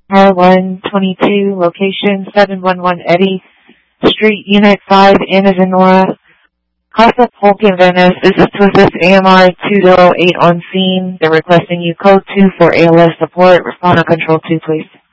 R122, location 711 Eddy Street, Unit 5, Anna Venora, Casa Polk in Venice. This is Twisted AMR 208 on scene. They're requesting you code 2 for ALS support. Respond on control 2, please.